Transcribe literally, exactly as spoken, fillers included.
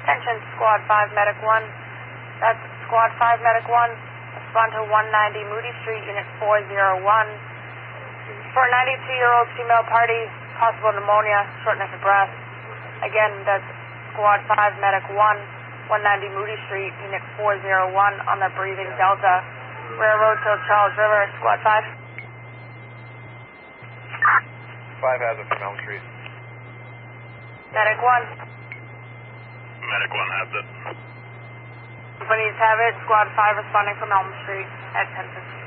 Attention, Squad five, Medic one. That's Squad five, Medic one. Respond to one ninety Moody Street, Unit four zero one. For a ninety-two-year-old female party, possible pneumonia, shortness of breath. Again, that's Squad five, Medic one, one ninety Moody Street, Unit four zero one on the breathing Delta. Railroad to Charles River, Squad five. five has it from Elm Street. Medic one. Medic one has it. Companies have it, Squad five responding from Elm Street at ten fifteen.